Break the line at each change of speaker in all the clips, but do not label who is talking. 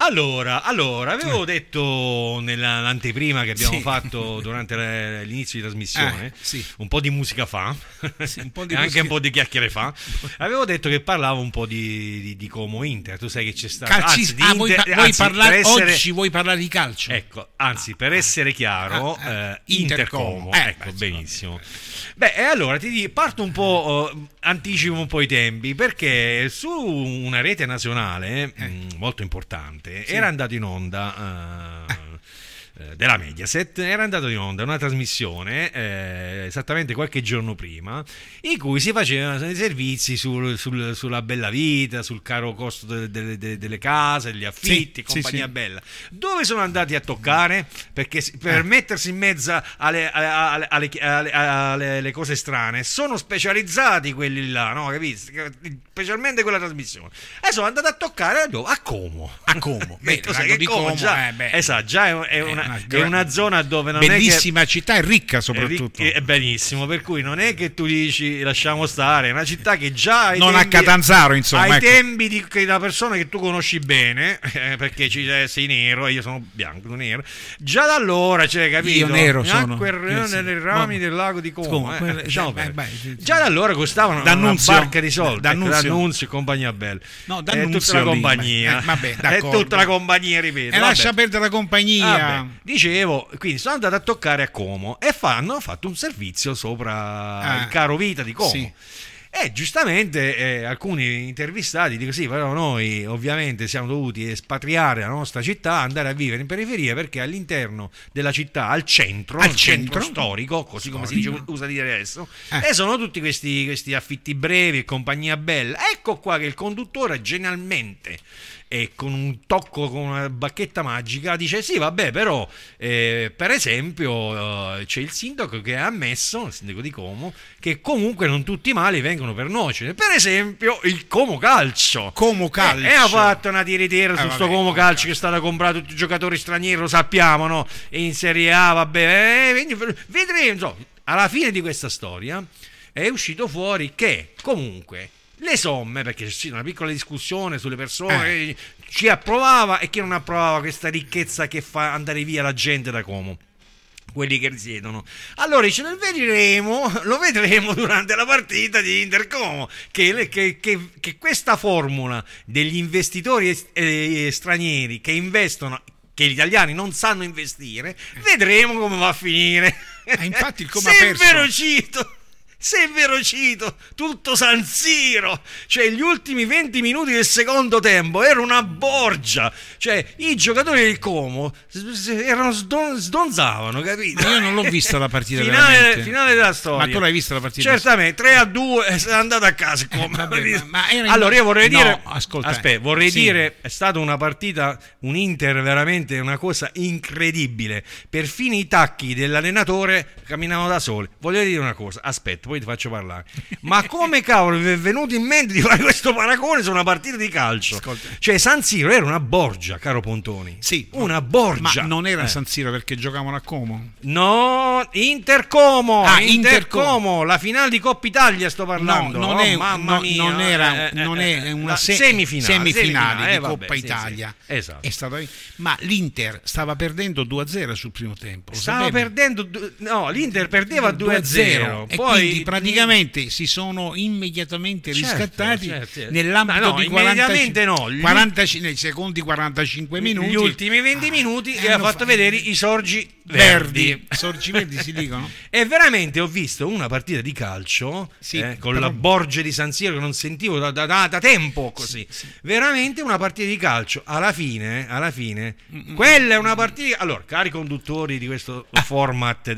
Allora, avevo detto nell'anteprima che abbiamo fatto durante l'inizio di trasmissione, un po' di musica fa, un po' di anche un po' di chiacchiere fa. Avevo detto che parlavo un po' di Como Inter. Tu sai che c'è stato.
Oggi vuoi parlare di calcio?
Ecco, anzi, per essere chiaro, Inter Como. Ecco, benissimo. Beh, e allora parto un po', anticipo un po' i tempi, perché su una rete nazionale molto importante era andato in onda della Mediaset, era andato in onda una trasmissione esattamente qualche giorno prima, in cui si facevano dei servizi sulla bella vita, sul caro costo delle case, degli affitti, compagnia bella. Dove sono andati a toccare? Perché per mettersi in mezzo alle cose strane sono specializzati quelli là, no? Capito? Specialmente quella trasmissione, e sono andati a toccare a Como.
Beh,
tu sai che Como già è una zona dove non
bellissima
è che,
città e ricca soprattutto.
È benissimo, per cui non è che tu dici lasciamo stare, è una città che già
non a Catanzaro, insomma,
ai tempi di una persona che tu conosci bene, perché sei nero e io sono bianco, nero, già da allora, cioè, capito?
Io nero sono
nelle rami del lago di Como, già da allora costavano
una
barca di soldi.
D'Annunzio
e compagnia bella.
No,
è tutta la compagnia. È tutta la compagnia, ripeto.
E lascia perdere la compagnia.
Dicevo, quindi sono andato a toccare a Como e hanno fatto un servizio sopra il caro vita di Como.
Sì.
E giustamente alcuni intervistati dicono sì, però noi ovviamente siamo dovuti espatriare la nostra città, andare a vivere in periferia, perché all'interno della città, al centro storico, così come si dice, usa dire adesso, e sono tutti questi affitti brevi e compagnia bella. Ecco qua che il conduttore genialmente e con un tocco, con una bacchetta magica, dice sì, vabbè, però per esempio c'è il sindaco che ha ammesso, il sindaco di Como, che comunque non tutti i mali vengono per nuocere, per esempio il Como Calcio. E ha fatto una tiritera su sto Como Calcio, che è stato comprato tutti i giocatori stranieri, lo sappiamo, no? In Serie A, vabbè, vedremo, insomma, alla fine di questa storia è uscito fuori che comunque le somme, perché c'è una piccola discussione sulle persone, chi approvava e chi non approvava questa ricchezza che fa andare via la gente da Como, quelli che risiedono. Allora dice, lo vedremo durante la partita di Inter Como, che questa formula degli investitori stranieri che investono, che gli italiani non sanno investire, vedremo come va a finire.
Infatti il Como ha perso.
Si è inferocito tutto San Siro, cioè gli ultimi 20 minuti del secondo tempo era una borgia, cioè i giocatori del Como sdonzavano, capito?
Io non l'ho vista la partita
finale della storia.
Ma tu l'hai vista la partita?
Certamente, 3-2 è andato a casa il Como. Allora io vorrei dire, dire, è stata una partita, un Inter veramente una cosa incredibile, perfino i tacchi dell'allenatore camminavano da soli. Voglio dire una cosa, aspetta, poi ti faccio parlare. Ma come cavolo vi è venuto in mente di fare questo paragone su una partita di calcio?
Ascolta.
Cioè San Siro era una borgia, caro Pontoni.
Sì,
una borgia.
Ma non era San Siro perché giocavano a Como?
No, Inter Como. Inter Como, la finale di Coppa Italia sto parlando.
No, non è una semifinale di Coppa Italia.
Sì. Esatto.
È stata, ma l'Inter stava perdendo 2-0 sul primo tempo.
L'Inter perdeva 2-0.
E
poi
quindi praticamente si sono immediatamente riscattati nell'ambito di 40, nei secondi 45 minuti,
gli ultimi 20 minuti, che ha fatto vedere i sorgi verdi.
Sorgi verdi si dicono.
E veramente ho visto una partita di calcio con la Borgia di San Siro che non sentivo da tempo così. Sì. Veramente una partita di calcio. Alla fine quella è una partita. Allora, cari conduttori di questo format,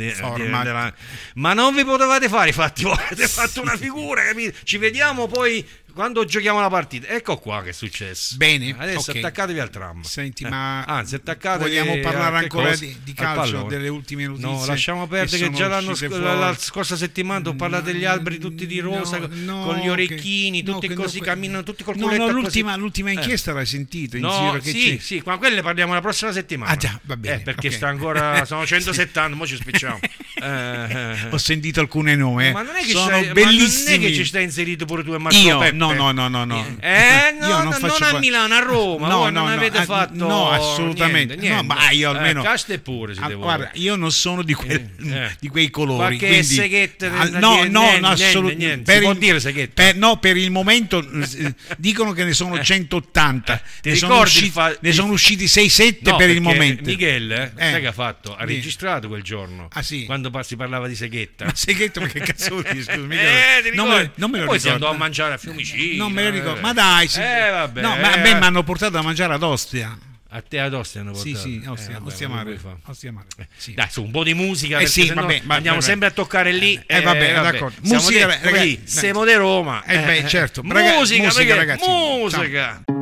ma non vi potevate fare i fatti, avete fatto una figura, capito? Ci vediamo poi quando giochiamo la partita. Ecco qua che è successo.
Bene,
adesso attaccatevi al tram.
Senti, ma
attaccatevi,
vogliamo parlare ancora di calcio, delle ultime notizie?
No, lasciamo perdere che già la scorsa settimana ho parlato degli alberi tutti di rosa, con gli orecchini, tutti così, camminano tutti col culetto.
L'ultima inchiesta l'hai sentita in giro?
Sì, ma quelle ne parliamo la prossima settimana.
Già, va bene.
Perché sta ancora, sono 170, mo ci spicciamo.
Ho sentito alcune nomi,
ma non è che
sono bellissimi.
Ma non è che ci stai inserito pure tu e Marco Peppe?
No.
No,
io
non a Milano, a Roma. Non avete fatto
no, assolutamente
niente.
No, ma io almeno
casta pure se devo.
Guarda, io non sono di quei colori,
qualche seghetta
assolutamente.
Si può dire seghetta?
No, per il momento dicono che ne sono 180. Ne sono usciti 6-7 per il momento.
Michele, sai che ha fatto? Ha registrato quel giorno.
Sì.
Quando si parlava di seghetta.
Ma seghetta, ma che cazzo vuol dire? Scusami,
non me lo
ricordo.
Poi si andò a mangiare a Fiumicino.
Non me lo ricordo. Ma dai,
vabbè.
No, ma a me mi hanno portato a mangiare ad Ostia.
A te ad Ostia hanno portato?
Sì, Ostia Mare.
Sì. Dai, su un po' di musica, perché
sì,
andiamo sempre a toccare lì.
Vabbè, d'accordo. Musica,
ragazzi, siamo di Roma.
Certo.
Musica,
ragazzi.
Musica.